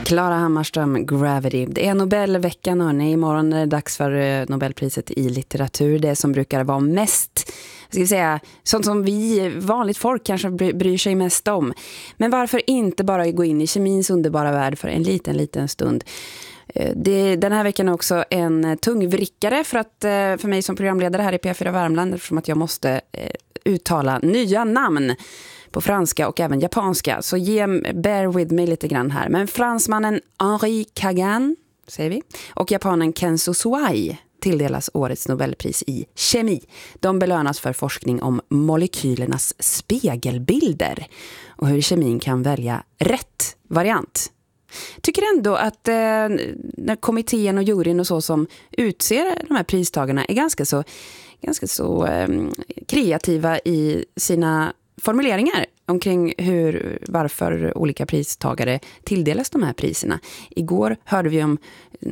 Klara Hammarström, Gravity. Det är Nobelveckan, hörni. Imorgon är det dags för Nobelpriset i litteratur. Det som brukar vara mest, ska vi säga, sånt som vi vanligt folk kanske bryr sig mest om. Men varför inte bara gå in i kemins underbara värld för en liten stund? Den här veckan är också en tungvrickare för mig som programledare här i P4 Värmland, eftersom att jag måste uttala nya namn på franska och även japanska. Så bear with me lite grann här. Men fransmannen Henri Kagan, säger vi, och japanen Kenzo Suai tilldelas årets Nobelpris i kemi. De belönas för forskning om molekylernas spegelbilder och hur kemin kan välja rätt variant. Tycker ändå att när kommittén och juryn och så som utser de här pristagarna är ganska så kreativa i sina formuleringar omkring varför olika pristagare tilldelas de här priserna. Igår hörde vi om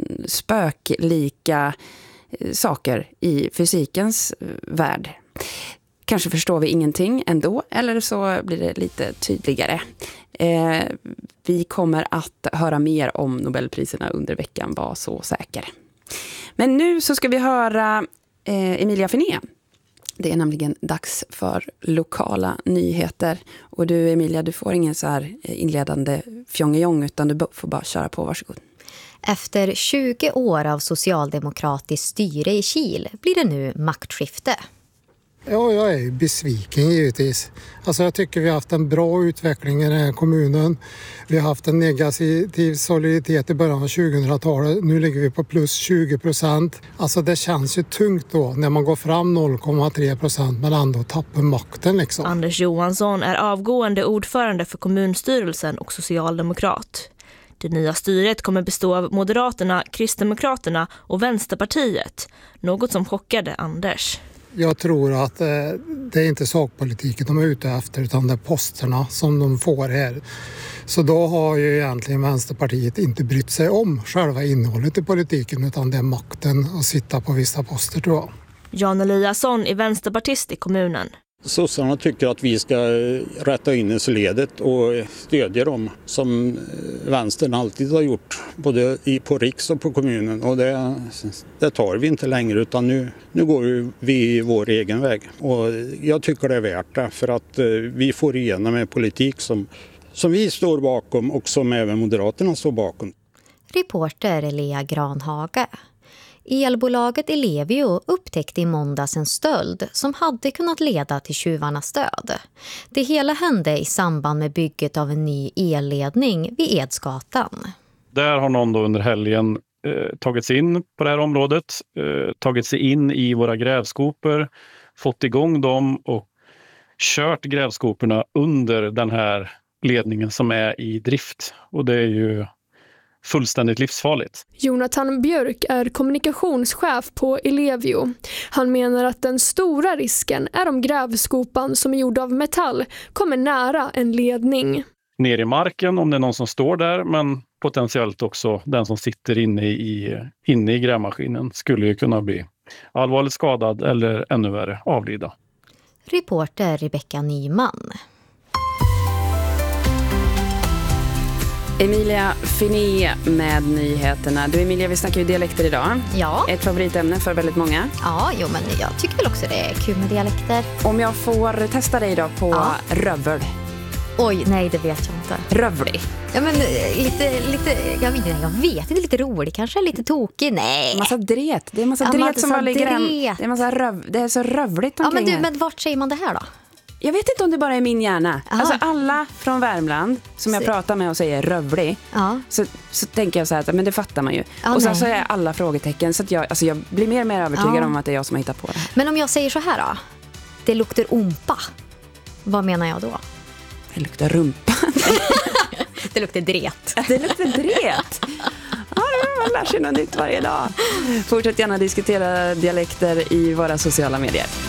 spöklika saker i fysikens värld. Kanske förstår vi ingenting ändå, eller så blir det lite tydligare. Vi kommer att höra mer om Nobelpriserna under veckan, var så säker. Men nu så ska vi höra Emilia Finé. Det är nämligen dags för lokala nyheter. Och du, Emilia, du får ingen så här inledande fjongejong, utan du får bara köra på, varsågod. Efter 20 år av socialdemokratiskt styre i Kil blir det nu maktskifte. Ja, jag är besviken givetvis. Alltså jag tycker vi har haft en bra utveckling i den här kommunen. Vi har haft en negativ soliditet i början av 2000-talet. Nu ligger vi på plus 20%. Alltså det känns ju tungt då när man går fram 0,3% men ändå tappar makten liksom. Anders Johansson är avgående ordförande för kommunstyrelsen och socialdemokrat. Det nya styret kommer bestå av Moderaterna, Kristdemokraterna och Vänsterpartiet. Något som chockade Anders. Jag tror att det är inte sakpolitiken de är ute efter, utan det är posterna som de får här. Så då har ju egentligen Vänsterpartiet inte brytt sig om själva innehållet i politiken, utan det är makten att sitta på vissa poster, tror jag. Jan Eliasson är vänsterpartist i kommunen. Sossarna tycker att vi ska rätta in i ledet och stödja dem som vänstern alltid har gjort, både på riks och på kommunen. Och det tar vi inte längre, utan nu går vi vår egen väg. Och jag tycker det är värt det, för att vi får igenom en politik som vi står bakom och som även Moderaterna står bakom. Reporter Lea Granhage. Elbolaget Ellevio upptäckte i måndags en stöld som hade kunnat leda till tjuvarnas död. Det hela hände i samband med bygget av en ny elledning vid Edsgatan. Där har någon då under helgen tagit sig in på det här området, tagit sig in i våra grävskopor, fått igång dem och kört grävskoporna under den här ledningen som är i drift. Och det är ju fullständigt livsfarligt. Jonathan Björk är kommunikationschef på Ellevio. Han menar att den stora risken är om grävskopan som är gjord av metall kommer nära en ledning. Ner i marken om det är någon som står där, men potentiellt också den som sitter inne i grävmaskinen skulle ju kunna bli allvarligt skadad eller ännu värre avlida. Reporter Rebecka Nyman. Emilia Finé med nyheterna. Du, Emilia, vi snackar ju dialekter idag. Ja. Ett favoritämne för väldigt många. Ja, men jag tycker väl också det är kul med dialekter. Om jag får testa dig idag på rövl. Oj, nej, det vet jag inte. Rövlig. Ja, men lite jag vet inte, lite rolig kanske, lite tokig, nej. Massa dret. Det är massa dret som bara ligger där. Det är massa det är så rövligt omkring. Ja, men vart säger man det här då? Jag vet inte om det bara är min hjärna. Alltså alla från Värmland som jag pratar med och säger rövlig, så tänker jag så här att men det fattar man ju. Och så är alla frågetecken, så att jag blir mer och mer övertygad om att det är jag som har hittat på det här. Men om jag säger så här då, det luktar umpa. Vad menar jag då? Det luktar rumpa. Det luktar dret. Det luktar dret. Ja, man lär sig något nytt varje dag. Fortsätt gärna diskutera dialekter i våra sociala medier.